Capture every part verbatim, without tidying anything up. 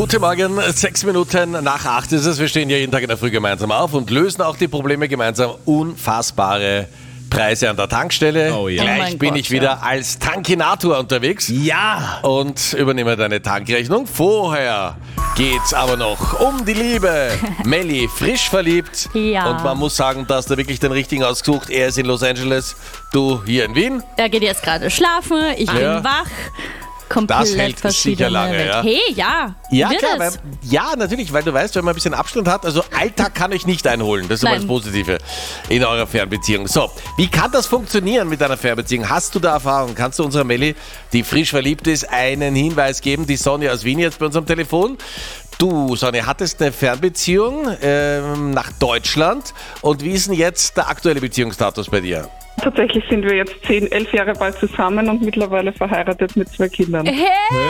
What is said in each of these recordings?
Guten Morgen, sechs Minuten nach acht ist es. Wir stehen ja jeden Tag in der Früh gemeinsam auf und lösen auch die Probleme gemeinsam. Unfassbare Preise an der Tankstelle. Oh ja. Gleich Oh mein bin Gott, ich wieder ja. als Tankinator unterwegs Ja! und übernehme deine Tankrechnung. Vorher geht's aber noch um die Liebe. Melli, frisch verliebt. Ja. Und man muss sagen, da hast du wirklich den richtigen ausgesucht. Er ist in Los Angeles, du hier in Wien. Er geht jetzt gerade schlafen, ich bin Ja. wach. Komplett Das hält verschiedene sicher lange, Welt. ja. Hey, ja. Ja, wird klar, weil, es. ja, natürlich, weil du weißt, wenn man ein bisschen Abstand hat, also Alltag kann ich nicht einholen. Das ist immer Nein. das Positive in eurer Fernbeziehung. So, wie kann das funktionieren mit einer Fernbeziehung? Hast du da Erfahrung? Kannst du unserer Melli, die frisch verliebt ist, einen Hinweis geben? Die Sonja aus Wien jetzt bei uns am Telefon. Du, Sonja, hattest eine Fernbeziehung ähm, nach Deutschland. Und wie ist denn jetzt der aktuelle Beziehungsstatus bei dir? Tatsächlich sind wir jetzt zehn, elf Jahre bald zusammen und mittlerweile verheiratet mit zwei Kindern. Hey,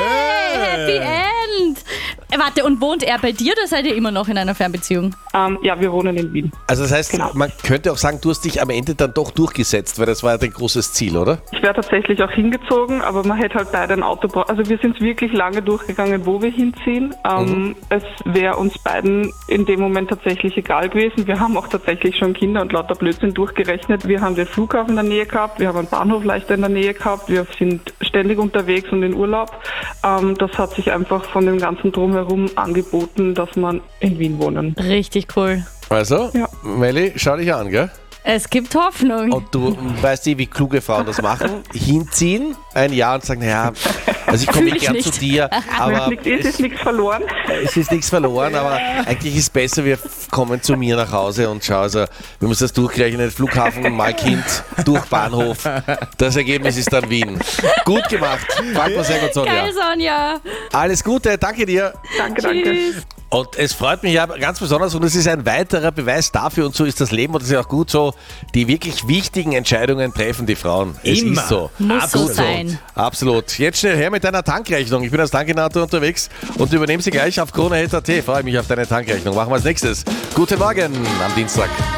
Happy End. Äh, Warte, und wohnt er bei dir oder seid ihr immer noch in einer Fernbeziehung? Ähm, ja, wir wohnen in Wien. Also das heißt, Genau. man könnte auch sagen, du hast dich am Ende dann doch durchgesetzt, weil das war ja dein großes Ziel, oder? Ich wäre tatsächlich auch hingezogen, aber man hätte halt beide ein Auto braucht. Also wir sind wirklich lange durchgegangen, wo wir hinziehen. Ähm, Es wäre uns beiden in dem Moment tatsächlich egal gewesen. Wir haben auch tatsächlich schon Kinder und lauter Blödsinn durchgerechnet. Wir haben den Flughafen in der Nähe gehabt, wir haben einen Bahnhof leichter in der Nähe gehabt, wir sind ständig unterwegs und in Urlaub. Ähm, das hat sich einfach von dem ganzen Drumherum angeboten, dass man in Wien wohnen. Richtig cool. Also, Ja. Melli, schau dich an, gell? Es gibt Hoffnung. Und du weißt eh, wie kluge Frauen das machen. Hinziehen, ein Jahr und sagen, naja, also ich komme Fühl nicht ich gern nicht. zu dir, aber Nichts ist, es, ist nichts verloren. es ist nichts verloren, aber eigentlich ist es besser, wir kommen zu mir nach Hause und schau, also wir müssen das durchrechnen, Flughafen, mal Kind, durch Bahnhof. Das Ergebnis ist dann Wien. Gut gemacht, freut mich sehr gut, Sonja. Geil, Sonja. Alles Gute, danke dir. Danke, danke. Tschüss. Und es freut mich ja ganz besonders und es ist ein weiterer Beweis dafür und so ist das Leben und es ist auch gut so, die wirklich wichtigen Entscheidungen treffen die Frauen. Es Immer. ist so. Muss so Absolut. sein. Absolut. Jetzt schnell her mit deiner Tankrechnung. Ich bin als Tankinator unterwegs und übernehme sie gleich auf Krone Punkt at. Freue mich auf deine Tankrechnung. Machen wir als nächstes. Guten Morgen am Dienstag.